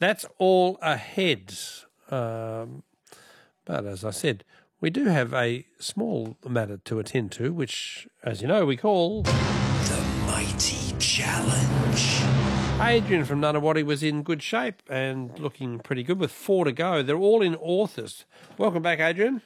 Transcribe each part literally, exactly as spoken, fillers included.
That's all ahead. Um, but as I said, we do have a small matter to attend to, which, as you know, we call The Mighty Challenge. Adrian from Nunawading was in good shape and looking pretty good with four to go. They're all in authors. Welcome back, Adrian.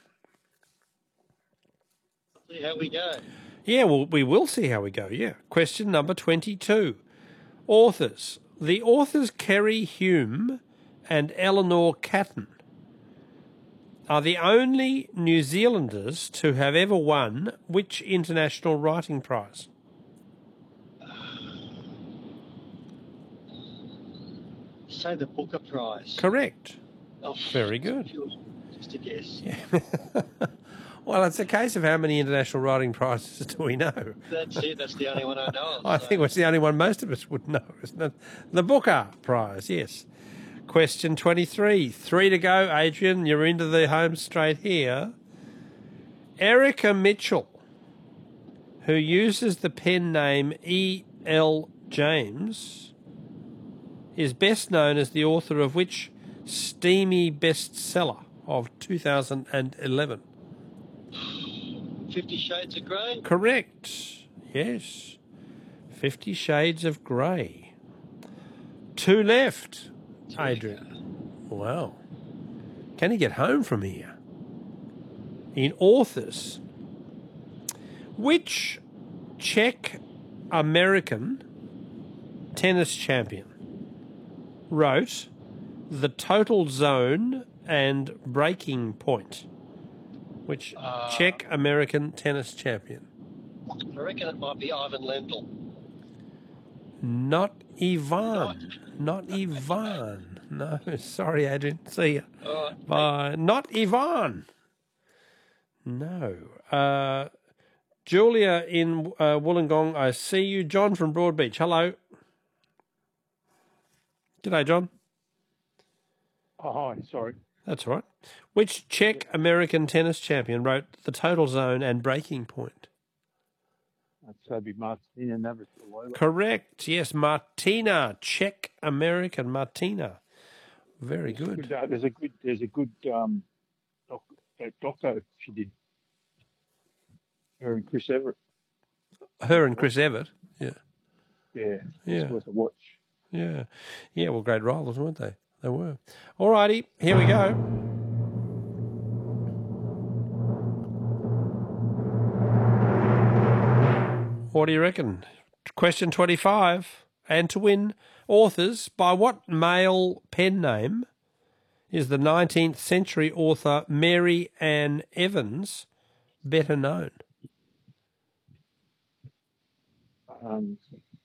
See how we go. Yeah, well, we will see how we go, yeah. Question number twenty-two. Authors. The authors Kerry Hume and Eleanor Catton are the only New Zealanders to have ever won which international writing prize? Say the Booker Prize. Correct. Oh, Very good. Just a guess. Yeah. Well, it's a case of how many international writing prizes do we know? That's it. That's the only one I know of. I so. think it's the only one most of us would know, isn't it? The Booker Prize, yes. Question twenty-three. Three to go, Adrian. You're into the home straight here. Erica Mitchell, who uses the pen name E L James, is best known as the author of which steamy bestseller of two thousand eleven? Fifty Shades of Grey? Correct. Yes. Fifty Shades of Grey. Two left, Adrian. Wow. Can he get home from here? In authors, which Czech-American tennis champion wrote The Total Zone and Breaking Point? Which Uh, Czech-American tennis champion? I reckon it might be Ivan Lendl. Not Ivan. Not Ivan. No, sorry, Adrian. See ya. All right. Bye. Not Ivan. No. Uh, Julia in uh, Wollongong, I see you. John from Broadbeach. Hello. G'day, John. Oh, hi, sorry. That's all right. Which Czech-American tennis champion wrote The Total Zone and Breaking Point? That'd be Martina Navratilova. Correct. Yes, Martina. Czech-American Martina. Very There's good. uh, there's a good, there's a good um, doc, uh, doco she did. Her and Chris Everett. Her and Chris Everett. Yeah. Yeah, Yeah. it's worth a watch. Yeah. Yeah, well, great rivals, weren't they? They were. All righty, here we go. What do you reckon? Question twenty-five. And to win, authors, by what male pen name is the nineteenth century author Mary Ann Evans better known? Um,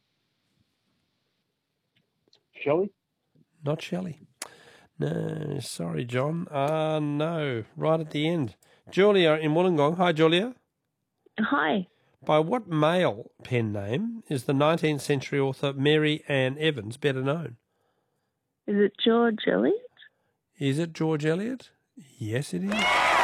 Shelley? Not Shelley. No, sorry, John. Ah, uh, no, right at the end. Julia in Wollongong. Hi, Julia. Hi. By what male pen name is the nineteenth century author Mary Ann Evans better known? Is it George Eliot? Is it George Eliot? Yes, it is.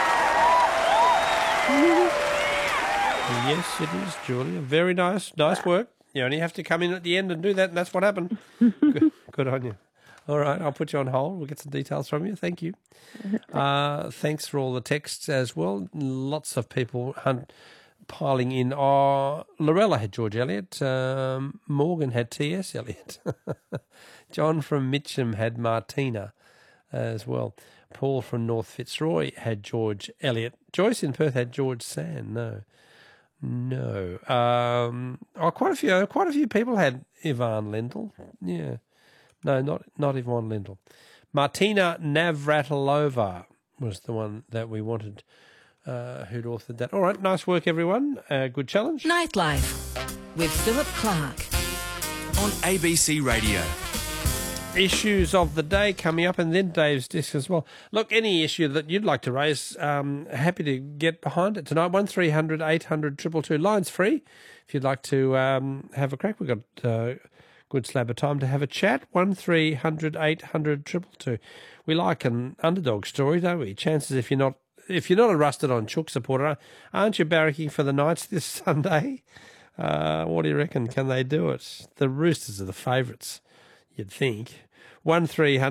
Yes, it is, Julia. Very nice. Nice work. You only have to come in at the end and do that, and that's what happened. Good, good on you. All right, I'll put you on hold. We'll get some details from you. Thank you. Uh, thanks for all the texts as well. Lots of people hunt, piling in. Oh, Lorella had George Eliot. Um, Morgan had T S Eliot. John from Mitcham had Martina as well. Paul from North Fitzroy had George Eliot. Joyce in Perth had George Sand. No. No. Um, oh, quite a few. Quite a few people had Ivan Lendl. Yeah. No, not not Ivan Lendl. Martina Navratilova was the one that we wanted. Uh, who'd authored that? All right. Nice work, everyone. Uh, good challenge. Nightlife with Philip Clark On A B C Radio. Issues of the day coming up, and then Dave's disc as well. Look, any issue that you'd like to raise, um, happy to get behind it tonight. One three hundred eight hundred two two two. Line's free. If you'd like to um, have a crack, we've got a uh, good slab of time to have a chat. One three hundred eight hundred two two two. We like an underdog story, don't we? Chances if you're not if you're not a rusted on Chook supporter, aren't you barracking for the Knights this Sunday? Uh, what do you reckon? Can they do it? The Roosters are the favourites, you'd think. One three hundred